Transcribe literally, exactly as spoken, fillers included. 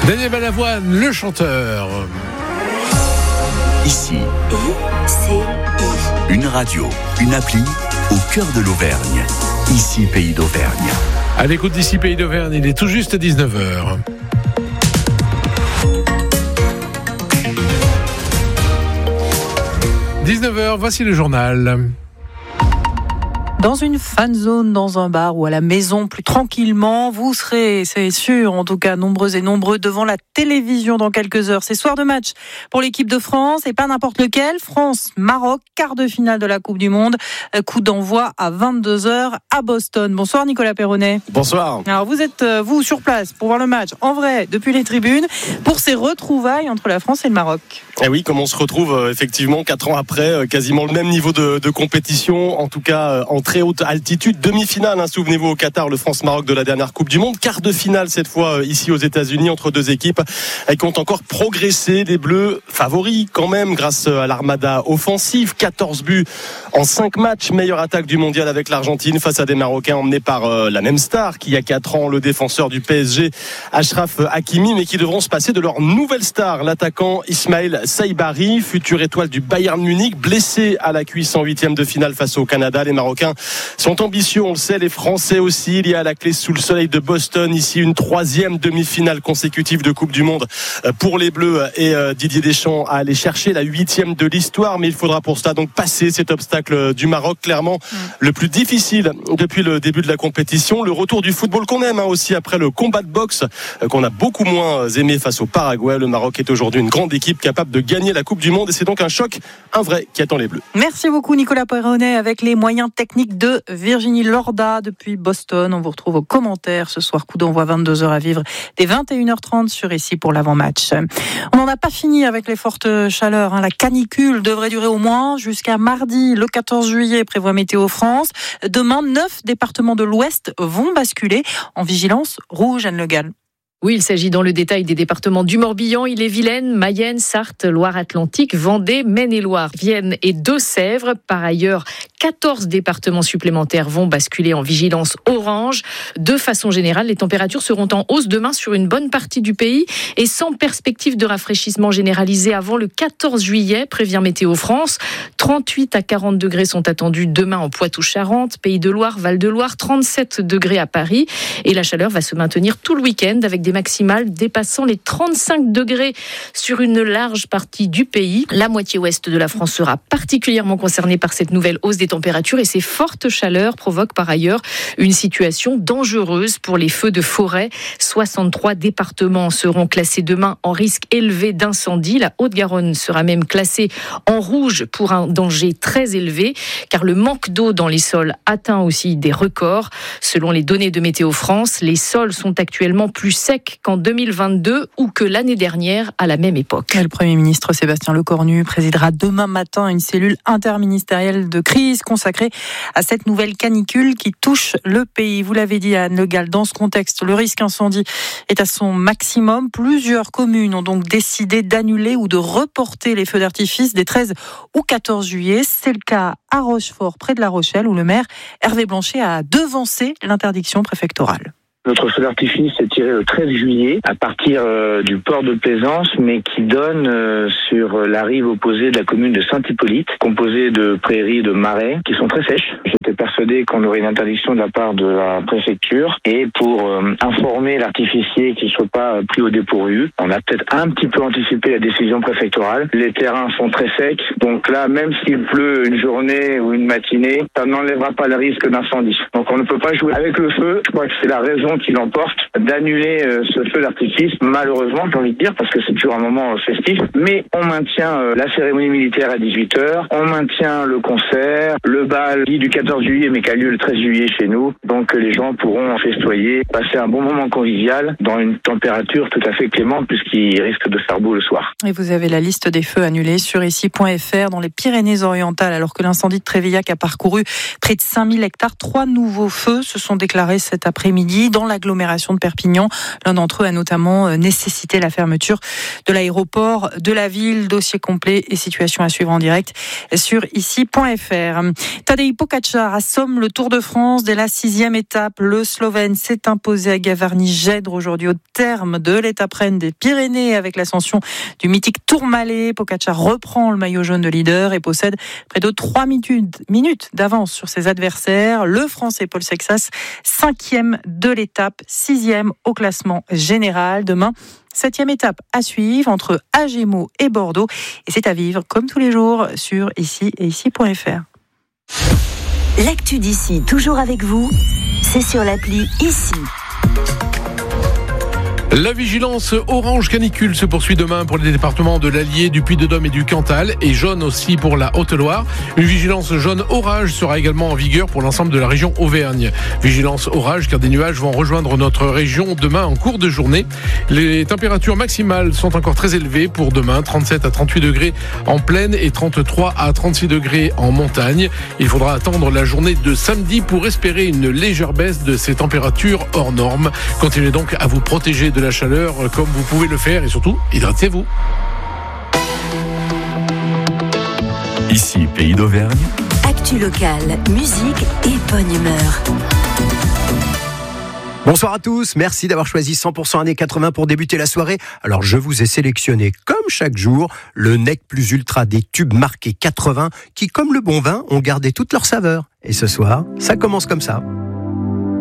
Daniel Balavoine, le chanteur. Ici, I C I. une radio, une appli au cœur de l'Auvergne. Ici, Pays d'Auvergne. À l'écoute d'ici Pays d'Auvergne, il est tout juste dix-neuf heures. dix-neuf heures, voici le journal. Dans une fan zone, dans un bar ou à la maison, plus tranquillement, vous serez, c'est sûr, en tout cas nombreux et nombreux, devant la télévision dans quelques heures. C'est soir de match pour l'équipe de France, et pas n'importe lequel. France-Maroc, quart de finale de la Coupe du Monde. Coup d'envoi à vingt-deux heures à Boston. Bonsoir Nicolas Perronnet. Bonsoir. Alors vous êtes, vous, sur place pour voir le match, en vrai, depuis les tribunes, pour ces retrouvailles entre la France et le Maroc. Et oui, comme on se retrouve effectivement quatre ans après, quasiment le même niveau de, de compétition, en tout cas en très haute altitude, demi-finale, hein, souvenez-vous, au Qatar, le France-Maroc de la dernière Coupe du Monde, quart de finale cette fois ici aux États-Unis entre deux équipes qui ont encore progressé, les Bleus favoris quand même grâce à l'armada offensive, quatorze buts en cinq matchs, meilleure attaque du mondial avec l'Argentine face à des Marocains emmenés par euh, la même star qui il y a quatre ans, le défenseur du P S G Achraf Hakimi, mais qui devront se passer de leur nouvelle star, l'attaquant Ismaël Saibari, future étoile du Bayern Munich, blessé à la cuisse en huitième de finale face au Canada. Les Marocains sont ambitieux, on le sait, les Français aussi. Il y a à la clé sous le soleil de Boston ici une troisième demi-finale consécutive de Coupe du Monde pour les Bleus et Didier Deschamps à aller chercher la huitième de l'histoire, mais il faudra pour cela donc passer cet obstacle du Maroc, clairement mmh. le plus difficile depuis le début de la compétition. Le retour du football qu'on aime hein, aussi après le combat de boxe qu'on a beaucoup moins aimé face au Paraguay. Le Maroc est aujourd'hui une grande équipe capable de gagner la Coupe du Monde et c'est donc un choc, un vrai, qui attend les Bleus. Merci beaucoup Nicolas Perronnet avec les moyens techniques de Virginie Lorda depuis Boston. On vous retrouve aux commentaires ce soir. Coup d'envoi vingt-deux heures à vivre dès vingt et une heures trente sur ici pour l'avant-match. On n'en a pas fini avec les fortes chaleurs. Hein. La canicule devrait durer au moins jusqu'à mardi, le quatorze juillet, prévoit Météo France. Demain, neuf départements de l'Ouest vont basculer en vigilance rouge, Anne Le Gall. Oui, il s'agit dans le détail des départements du Morbihan, Ille-et-Vilaine, Mayenne, Sarthe, Loire-Atlantique, Vendée, Maine-et-Loire, Vienne et Deux-Sèvres. Par ailleurs, quatorze départements supplémentaires vont basculer en vigilance orange. De façon générale, les températures seront en hausse demain sur une bonne partie du pays et sans perspective de rafraîchissement généralisé avant le quatorze juillet, prévient Météo France. trente-huit à quarante degrés sont attendus demain en Poitou-Charentes, Pays de Loire, Val-de-Loire, trente-sept degrés à Paris. Et la chaleur va se maintenir tout le week-end avec des maximales dépassant les trente-cinq degrés sur une large partie du pays. La moitié ouest de la France sera particulièrement concernée par cette nouvelle hausse des températures et ces fortes chaleurs provoquent par ailleurs une situation dangereuse pour les feux de forêt. soixante-trois départements seront classés demain en risque élevé d'incendie. La Haute-Garonne sera même classée en rouge pour un danger très élevé car le manque d'eau dans les sols atteint aussi des records. Selon les données de Météo France, les sols sont actuellement plus secs qu'en deux mille vingt-deux ou que l'année dernière à la même époque. Le Premier ministre Sébastien Lecornu présidera demain matin une cellule interministérielle de crise consacrée à cette nouvelle canicule qui touche le pays. Vous l'avez dit Anne Le Gall, dans ce contexte, le risque incendie est à son maximum. Plusieurs communes ont donc décidé d'annuler ou de reporter les feux d'artifice des treize ou quatorze juillet. C'est le cas à Rochefort, près de La Rochelle, où le maire Hervé Blanchet a devancé l'interdiction préfectorale. Notre feu d'artifice est tiré le treize juillet à partir euh, du port de Plaisance, mais qui donne euh, sur la rive opposée de la commune de Saint-Hippolyte, composée de prairies et de marais qui sont très sèches. J'étais persuadé qu'on aurait une interdiction de la part de la préfecture et pour euh, informer l'artificier qu'il ne soit pas pris au dépourvu, on a peut-être un petit peu anticipé la décision préfectorale. Les terrains sont très secs, donc là, même s'il pleut une journée ou une matinée, ça n'enlèvera pas le risque d'incendie. Donc on ne peut pas jouer avec le feu. Je crois que c'est la raison qui l'emporte d'annuler euh, ce feu d'artifice, malheureusement j'ai envie de dire, parce que c'est toujours un moment euh, festif, mais on maintient euh, la cérémonie militaire à dix-huit heures, on maintient le concert, le bal dit du quatorze juillet mais qui a lieu le treize juillet chez nous, donc euh, les gens pourront festoyer, passer un bon moment convivial dans une température tout à fait clémente puisqu'il risque de faire beau le soir. Et vous avez la liste des feux annulés sur ici point f r dans les Pyrénées-Orientales, alors que l'incendie de Trévillac a parcouru près de cinq mille hectares. Trois nouveaux feux se sont déclarés cet après-midi. Dans dans l'agglomération de Perpignan. L'un d'entre eux a notamment nécessité la fermeture de l'aéroport de la ville. Dossier complet et situation à suivre en direct sur ici point f r. Tadej Pogačar assomme le Tour de France dès la sixième étape. Le Slovène s'est imposé à Gavarnie-Gèdre aujourd'hui au terme de l'étape reine des Pyrénées avec l'ascension du mythique Tourmalet. Pogačar reprend le maillot jaune de leader et possède près de trois minutes d'avance sur ses adversaires. Le Français Paul Sexas, cinquième de l'étape, sixième au classement général. Demain, septième étape à suivre entre Agemo et Bordeaux. Et c'est à vivre comme tous les jours sur ici et ici point f r. L'actu d'ici, toujours avec vous, c'est sur l'appli Ici. La vigilance orange canicule se poursuit demain pour les départements de l'Allier, du Puy-de-Dôme et du Cantal, et jaune aussi pour la Haute-Loire. Une vigilance jaune orage sera également en vigueur pour l'ensemble de la région Auvergne. Vigilance orage car des nuages vont rejoindre notre région demain en cours de journée. Les températures maximales sont encore très élevées pour demain, trente-sept à trente-huit degrés en plaine et trente-trois à trente-six degrés en montagne. Il faudra attendre la journée de samedi pour espérer une légère baisse de ces températures hors normes. Continuez donc à vous protéger de la chaleur comme vous pouvez le faire et surtout, hydratez-vous. Ici, Pays d'Auvergne. Actu locale, musique et bonne humeur. Bonsoir à tous, merci d'avoir choisi cent pour cent années quatre-vingts pour débuter la soirée. Alors je vous ai sélectionné, comme chaque jour, le Nec Plus Ultra des tubes marqués quatre-vingts qui, comme le bon vin, ont gardé toute leur saveur. Et ce soir, ça commence comme ça.